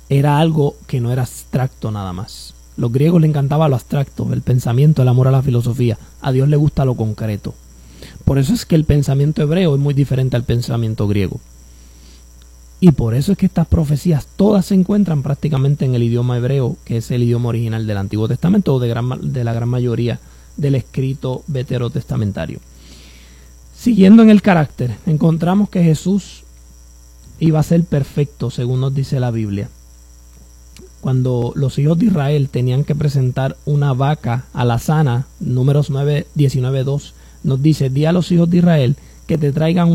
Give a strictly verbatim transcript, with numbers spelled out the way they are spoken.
era algo que no era abstracto nada más. Los griegos les encantaba lo abstracto, el pensamiento, el amor a la filosofía. A Dios le gusta lo concreto. Por eso es que el pensamiento hebreo es muy diferente al pensamiento griego. Y por eso es que estas profecías todas se encuentran prácticamente en el idioma hebreo, que es el idioma original del Antiguo Testamento, o de, gran, de la gran mayoría del escrito veterotestamentario. Siguiendo en el carácter, encontramos que Jesús iba a ser perfecto, según nos dice la Biblia. Cuando los hijos de Israel tenían que presentar una vaca alazana, Números nueve, diecinueve, dos, nos dice: di a los hijos de Israel que te traigan